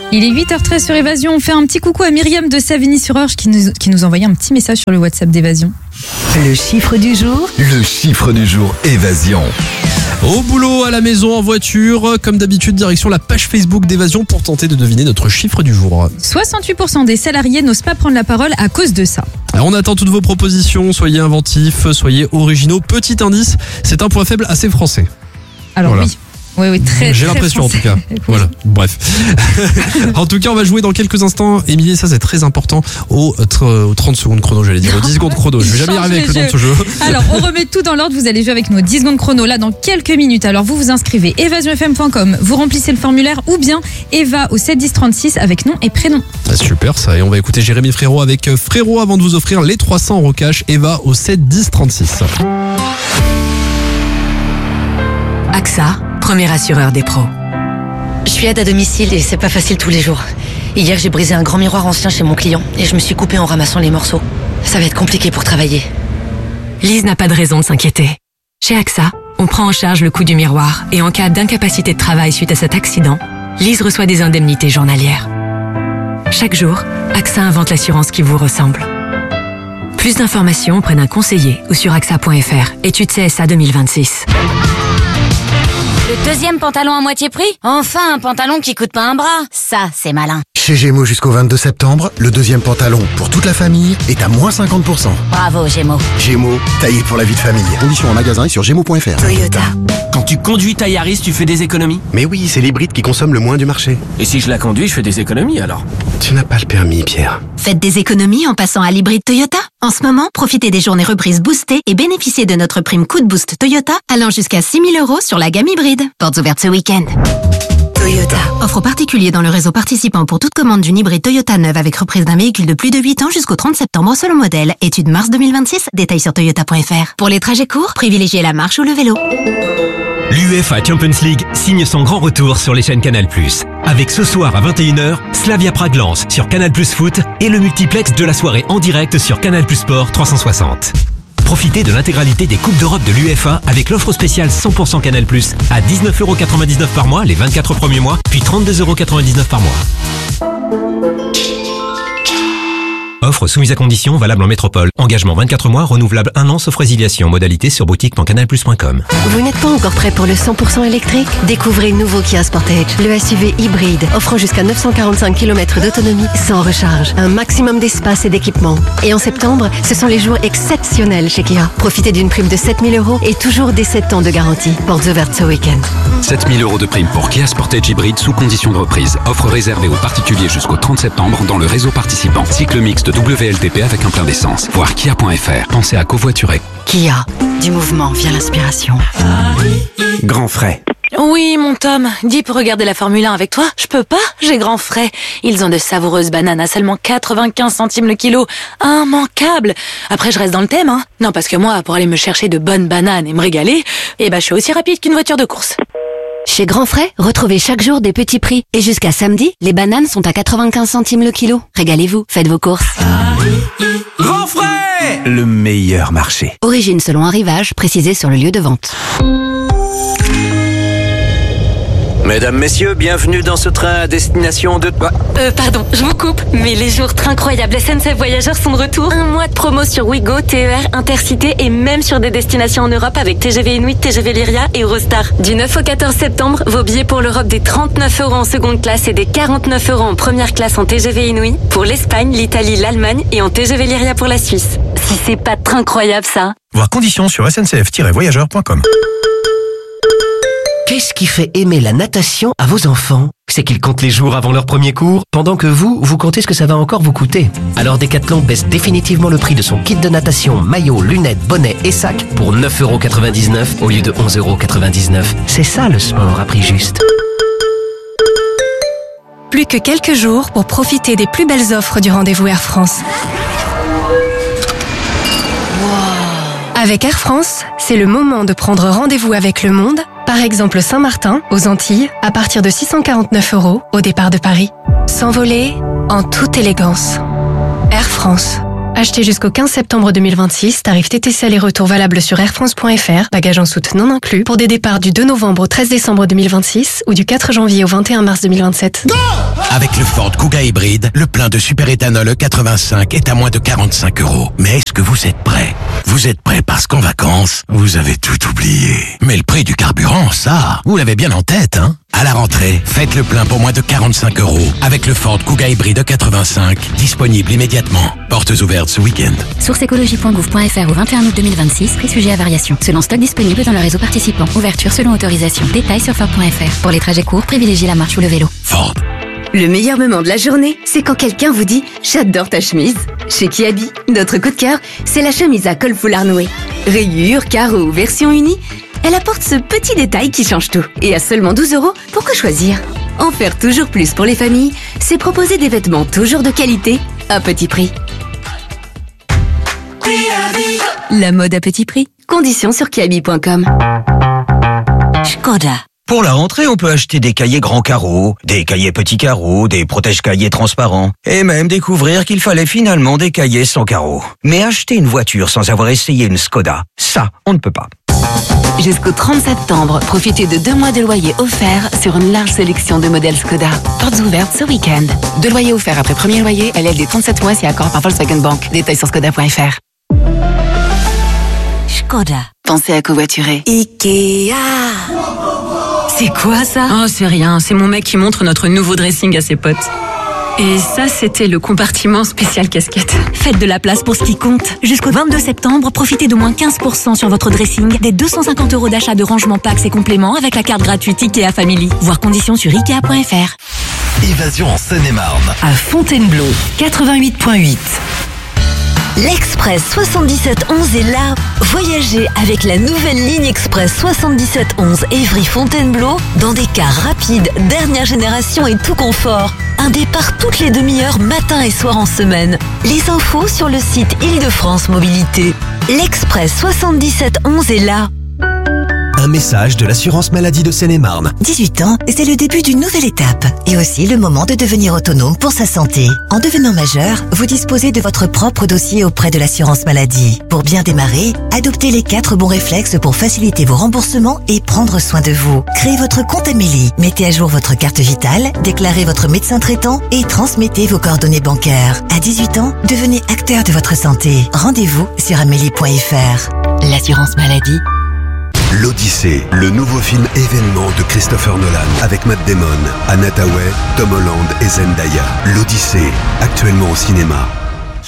Il est 8h13 sur Évasion. On fait un petit coucou à Myriam de Savigny-sur-Orge qui nous envoyait un petit message sur le WhatsApp d'Évasion. Le chiffre du jour. Le chiffre du jour, Évasion. Au boulot, à la maison, en voiture, comme d'habitude, direction la page Facebook d'Évasion pour tenter de deviner notre chiffre du jour. 68% des salariés n'osent pas prendre la parole à cause de ça. Alors on attend toutes vos propositions, soyez inventifs, soyez originaux. Petit indice, c'est un point faible assez français. Alors Voilà. Oui, très J'ai très l'impression français. en tout cas. Voilà, bref. En tout cas, on va jouer dans quelques instants. Émilie, ça c'est très important, aux 30 secondes chrono, j'allais dire, aux 10 secondes chrono. Je vais jamais y arriver avec le nom de ce jeu. Alors, on remet tout dans l'ordre. Vous allez jouer avec nos 10 secondes chrono là dans quelques minutes. Alors, vous vous inscrivez evasionfm.com, vous remplissez le formulaire ou bien Eva au 7 10 36 avec nom et prénom. Ah, super ça. Et on va écouter Jérémy Frérot avec Frérot avant de vous offrir les 300 € cash. Eva au 7 10 36. AXA, premier assureur des pros. Je suis aide à domicile et c'est pas facile tous les jours. Hier, j'ai brisé un grand miroir ancien chez mon client et je me suis coupée en ramassant les morceaux. Ça va être compliqué pour travailler. Lise n'a pas de raison de s'inquiéter. Chez AXA, on prend en charge le coût du miroir et en cas d'incapacité de travail suite à cet accident, Lise reçoit des indemnités journalières. Chaque jour, AXA invente l'assurance qui vous ressemble. Plus d'informations auprès d'un conseiller ou sur AXA.fr. Étude CSA 2026. Le deuxième pantalon à moitié prix ? Enfin, un pantalon qui coûte pas un bras. Ça, c'est malin. Chez Gémeaux jusqu'au 22 septembre, le deuxième pantalon pour toute la famille est à moins 50%. Bravo, Gémeaux. Gémeaux, taillé pour la vie de famille. Conditions en magasin et sur gémeaux.fr. Toyota. Quand tu conduis ta Yaris, tu fais des économies. Mais oui, c'est l'hybride qui consomme le moins du marché. Et si je la conduis, je fais des économies alors. Tu n'as pas le permis, Pierre. Faites des économies en passant à l'hybride Toyota. En ce moment, profitez des journées reprises boostées et bénéficiez de notre prime coup de boost Toyota allant jusqu'à 6 000 € sur la gamme hybride. Portes ouvertes ce week-end. Toyota. Offre aux particuliers dans le réseau participant pour toute commande d'une hybride Toyota neuve avec reprise d'un véhicule de plus de 8 ans jusqu'au 30 septembre selon modèle. Étude mars 2026, détails sur toyota.fr. Pour les trajets courts, privilégiez la marche ou le vélo. L'UEFA Champions League signe son grand retour sur les chaînes Canal+. Avec ce soir à 21h, Slavia Prague-Lens sur Canal+ Foot et le multiplex de la soirée en direct sur Canal+ Sport 360. Profitez de l'intégralité des Coupes d'Europe de l'UEFA avec l'offre spéciale 100% Canal+, à 19,99 € par mois les 24 premiers mois, puis 32,99 € par mois. Offre soumise à condition, valable en métropole. Engagement 24 mois, renouvelable 1 an, sauf résiliation. Modalité sur boutique.canalplus.com. Vous n'êtes pas encore prêt pour le 100% électrique ? Découvrez le nouveau Kia Sportage, le SUV hybride, offrant jusqu'à 945 km d'autonomie sans recharge, un maximum d'espace et d'équipement. Et en septembre, ce sont les jours exceptionnels chez Kia. Profitez d'une prime de 7 000 € et toujours des 7 ans de garantie. Portes ouvertes ce week-end. 7 000 € de prime pour Kia Sportage hybride sous condition de reprise. Offre réservée aux particuliers jusqu'au 30 septembre dans le réseau participant. Cycle mixte WLTP avec un plein d'essence. Voir kia.fr. Pensez à covoiturer. Kia. Du mouvement vient l'inspiration. Grand frais. Oui, mon Tom, dis pour regarder la Formule 1 avec toi. Je peux pas, j'ai grand frais. Ils ont de savoureuses bananes à seulement 95 centimes le kilo. Immanquable. Après, je reste dans le thème, hein. Non, parce que moi, pour aller me chercher de bonnes bananes et me régaler, je suis aussi rapide qu'une voiture de course. Chez Grand Frais, retrouvez chaque jour des petits prix. Et jusqu'à samedi, les bananes sont à 95 centimes le kilo. Régalez-vous, faites vos courses. Grand frais ! Le meilleur marché. Origine selon arrivage, précisé sur le lieu de vente. Mesdames, messieurs, bienvenue dans ce train à destination de... Pardon, je vous coupe, mais les jours incroyables SNCF Voyageurs sont de retour. 1 mois de promo sur Ouigo, TER, Intercité et même sur des destinations en Europe avec TGV Inuit, TGV Lyria et Eurostar. Du 9 au 14 septembre, vos billets pour l'Europe des 39 € en seconde classe et des 49 € en première classe en TGV Inuit. Pour l'Espagne, l'Italie, l'Allemagne et en TGV Lyria pour la Suisse. Si c'est pas incroyable ça. Voir conditions sur sncf-voyageurs.com. Qu'est-ce qui fait aimer la natation à vos enfants ? C'est qu'ils comptent les jours avant leur premier cours, pendant que vous comptez ce que ça va encore vous coûter. Alors Decathlon baisse définitivement le prix de son kit de natation, maillot, lunettes, bonnet et sac pour 9,99 € au lieu de 11,99 €. C'est ça le sport à prix juste. Plus que quelques jours pour profiter des plus belles offres du rendez-vous Air France. Avec Air France, c'est le moment de prendre rendez-vous avec le monde, par exemple Saint-Martin, aux Antilles, à partir de 649 € au départ de Paris. S'envoler en toute élégance. Air France. Achetez jusqu'au 15 septembre 2026, tarif TTC aller-retour valable sur airfrance.fr, bagages en soute non inclus, pour des départs du 2 novembre au 13 décembre 2026 ou du 4 janvier au 21 mars 2027. Avec le Ford Kuga hybride, le plein de superéthanol E85 est à moins de 45 €. Mais est-ce que vous êtes prêts? Vous êtes prêts parce qu'en vacances, vous avez tout oublié. Mais le prix du carburant, ça, vous l'avez bien en tête, hein? À la rentrée, faites le plein pour moins de 45 € avec le Ford Kuga hybride E85, disponible immédiatement. Portes ouvertes ce week-end. Source écologie.gouv.fr au 21 août 2026, prix sujet à variation. Selon stock disponible dans le réseau participant. Ouverture selon autorisation. Détails sur Ford.fr. Pour les trajets courts, privilégiez la marche ou le vélo. Ford. Le meilleur moment de la journée, c'est quand quelqu'un vous dit « J'adore ta chemise ». Chez Kiabi, notre coup de cœur, c'est la chemise à col foulard noué. Rayures, carreaux ou version unie, elle apporte ce petit détail qui change tout. Et à seulement 12 €, pourquoi choisir? En faire toujours plus pour les familles, c'est proposer des vêtements toujours de qualité, à petit prix. La mode à petit prix. Conditions sur kiabi.com. Škoda. Pour la rentrée, on peut acheter des cahiers grands carreaux, des cahiers petits carreaux, des protège-cahiers transparents, et même découvrir qu'il fallait finalement des cahiers sans carreaux. Mais acheter une voiture sans avoir essayé une Škoda, ça, on ne peut pas. Jusqu'au 30 septembre, profitez de 2 mois de loyer offerts sur une large sélection de modèles Škoda. Portes ouvertes ce week-end. 2 loyers offerts après premier loyer, LLD 37 mois si accord par Volkswagen Bank. Détails sur Škoda.fr. Škoda. Pensez à covoiturer. Ikea. C'est quoi ça? Oh, c'est rien, c'est mon mec qui montre notre nouveau dressing à ses potes. Et ça, c'était le compartiment spécial casquette. Faites de la place pour ce qui compte. Jusqu'au 22 septembre, profitez de moins 15% sur votre dressing, des 250 € d'achat de rangement packs et compléments avec la carte gratuite Ikea Family. Voir conditions sur Ikea.fr. Évasion en Seine-et-Marne. À Fontainebleau, 88.8. L'Express 7711 est là. Voyagez avec la nouvelle ligne Express 7711 Évry-Fontainebleau dans des cars rapides, dernière génération et tout confort. Un départ toutes les demi-heures, matin et soir en semaine. Les infos sur le site Île-de-France Mobilité. L'Express 7711 est là. Un message de l'assurance maladie de Seine-et-Marne. 18 ans, c'est le début d'une nouvelle étape et aussi le moment de devenir autonome pour sa santé. En devenant majeur, vous disposez de votre propre dossier auprès de l'assurance maladie. Pour bien démarrer, adoptez les 4 bons réflexes pour faciliter vos remboursements et prendre soin de vous. Créez votre compte Amélie, mettez à jour votre carte vitale, déclarez votre médecin traitant et transmettez vos coordonnées bancaires. À 18 ans, devenez acteur de votre santé. Rendez-vous sur amélie.fr. L'assurance maladie. L'Odyssée, le nouveau film événement de Christopher Nolan avec Matt Damon, Anna Thaouet, Tom Holland et Zendaya. L'Odyssée, actuellement au cinéma.